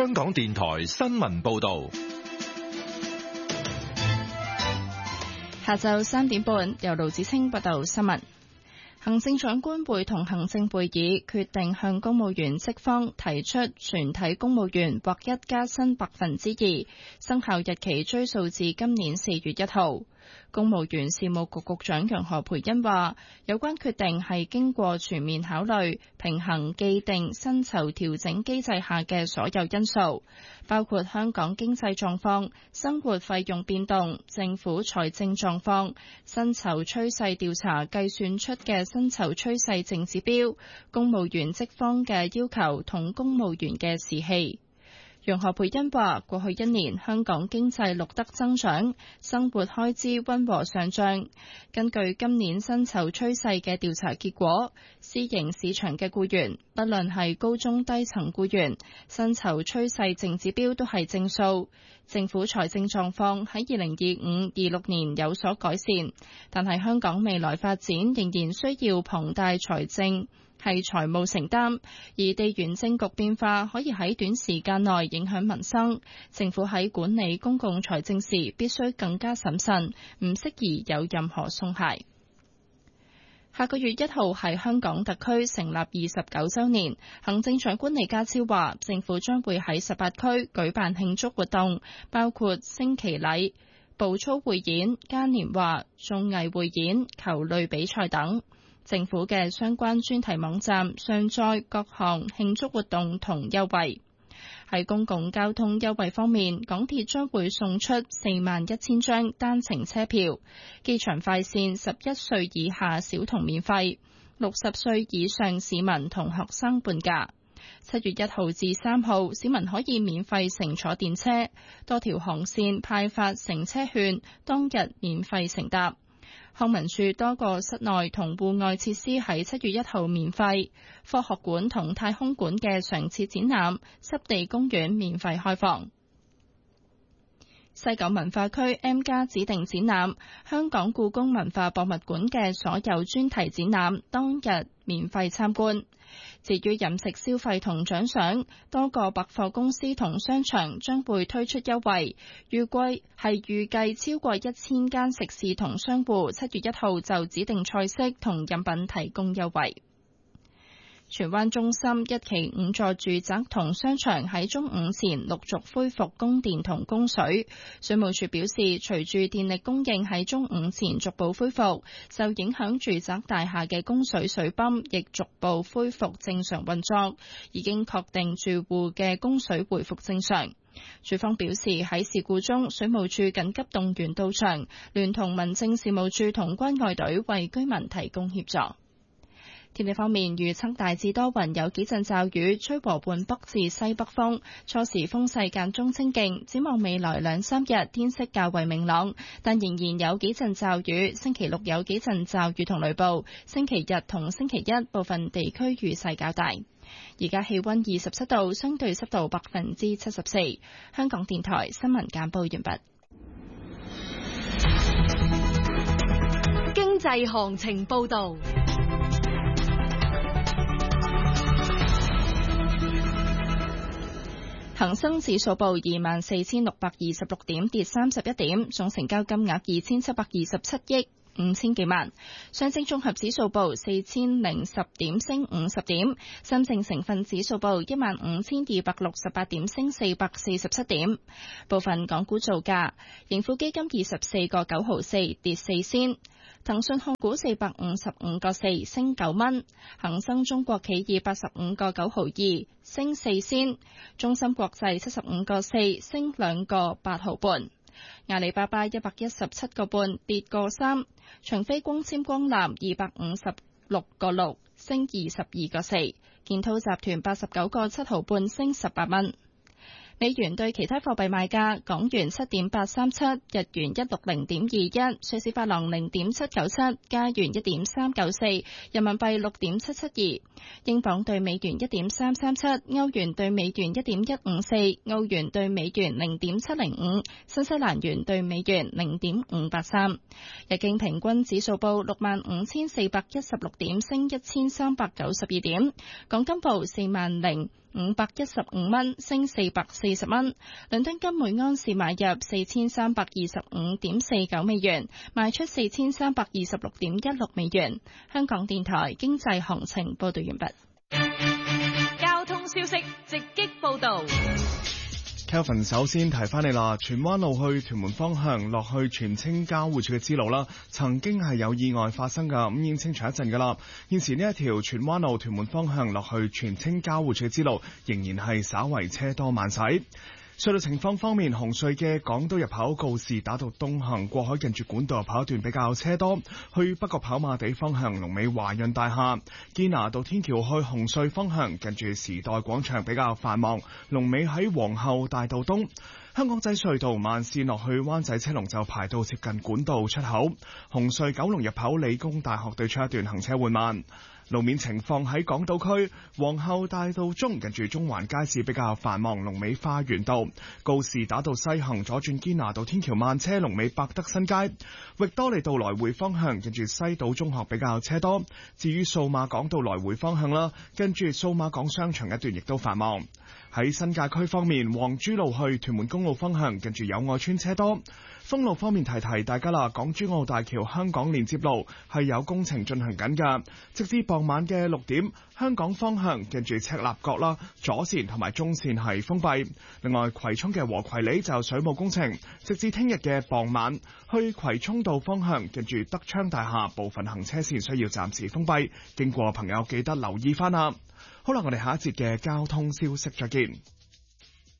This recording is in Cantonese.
香港電台新聞報道。 下晝3點半，由盧子清報道新聞。行政長官會同行政會議決定向公務員職方提出全體公務員劃一加薪2%，生效日期追溯至今年4月1號。公務員事務局局長楊何蓓茵話，有關決定係經過全面考慮，平衡既定薪酬調整機制下嘅所有因素，包括香港經濟狀況、生活費用變動、政府財政狀況、薪酬趨勢調查計算出嘅薪酬趨勢淨指標、公務員職方嘅要求同公務員嘅士氣。楊何蓓茵話，過去1年香港經濟錄得增長，生活開支溫和上漲。根據今年薪酬趨勢嘅調查結果，私營市場嘅僱員，不論係高中低層僱員，薪酬趨勢淨指標都係正數。政府財政狀況喺2025-26年有所改善，但係香港未來發展仍然需要龐大財務承擔，而地緣政局變化可以喺短時間內影響民生。政府喺管理公共財政時必須更加審慎，唔適宜有任何鬆懈。下個月1號係香港特區成立29週年，行政長官李家超話，政府將會喺18區舉辦慶祝活動，包括升旗禮、步操匯演、嘉年華、綜藝匯演、球類比賽等。政府嘅相關專題網站上載各項慶祝活動同優惠。喺公共交通優惠方面，港鐵將會送出41000張單程車票，機場快線11歲以下小童免費，60歲以上市民同學生半價。7月1號至3號，市民可以免費乘坐電車，多條航線派發乘車券，當日免費乘搭。康文署多個室內同戶外設施喺7月1號免費，科學館同太空館嘅常設展覽、濕地公園免費開放。西九文化區 M+ 指定展覽，香港故宮文化博物館嘅所有專題展覽當日免費參觀。至於飲食消費同獎賞，多個百貨公司同商場將會推出優惠，預計超過1000間食肆同商戶7月1號就指定菜式同飲品提供優惠。荃灣中心1期5座住宅同商場喺中午前陸續恢復供電同供水。水務署表示，隨住電力供應喺中午前逐步恢復，受影響住宅大廈嘅供水水泵亦逐步恢復正常運作，已經確定住戶嘅供水回復正常。署方表示，喺事故中，水務署緊急動員到場，聯同民政事務處同關愛隊為居民提供協助。天氣方面，預測大致多雲，有幾陣驟雨，吹和緩北至西北風，初時風勢間中清勁。展望未來2-3日，天色較為明朗，但仍然有幾陣驟雨。星期六有幾陣驟雨同雷暴，星期日同星期一部分地區雨勢較大。而家氣溫27度，相對濕度74%。香港電台新聞簡報完畢。 經濟行情報道。 恒生指數報24,626點，跌31點，總成交金額2727億5000幾萬。上證綜合指數報4010點，升50點。深證成分指數報15268點，升447點。部分港股造價：盈富基金24個9毫4，跌4仙。騰訊控股455個4，升9蚊；恒生中國企業85個9毫2，升4仙；中芯國際75個4，升2個8毫半；阿里巴巴117個半，跌個3；長飛光纖光纜256個6，升22個4；建滔集團89個7毫半，升18蚊。美元對其他貨幣賣價：港元7.837，日元160.21，瑞士法郎0.797，加元1.394，人民幣6.772，英鎊對美元1.337，歐元對美元1.154，澳元對美元0.705，新西蘭元對美元0.583。日經平均指數報65,416點，升1392點。港金報 515蚊，升440蚊。倫敦金每安士買入4325.49美元，賣出4326.16美元。香港電台經濟行情報道完畢。 交通消息直擊報道。 Kelvin 首先提翻你啦，荃灣路去屯門方向落去荃青交匯處嘅支路啦，曾經係有意外發生㗎，咁已經清除一陣㗎啦。現時呢一條荃灣路屯門方向落去荃青交匯處嘅支路仍然係稍為車多慢駛。隧道情況方面，紅隧嘅港島入口告士打道東行過海近住管道入口一段比較車多，去北角跑馬地方向龍尾華潤大廈，堅拿道天橋去紅隧方向近住時代廣場比較繁忙，龍尾喺皇后大道東。香港仔隧道慢線落去灣仔車龍就排到接近管道出口，紅隧九龍入口理工大學對出一段行車緩慢。路面情況喺港島區皇后大道中近住中環街市比較繁忙，龍尾花園道，告士打道西行左轉堅拿道天橋慢車，龍尾百德新街，域多利道來回方向近住西島中學比較車多。至於數碼港道來回方向啦，跟住數碼港商場一段亦都繁忙。喺新界區方面，黃珠路去屯門公路方向近住友愛村車多。封路方面提提大家啦，港珠澳大橋香港連接路係有工程進行緊㗎，直至傍晚嘅6點，香港方向近住赤鱲角啦，左線同埋中線係封閉。另外葵涌嘅和葵里就水務工程，直至聽日嘅傍晚，去葵涌道方向近住德昌大廈部分行車線需要暫時封閉，經過朋友記得留意翻啦。好啦，我哋下一節嘅交通消息再見。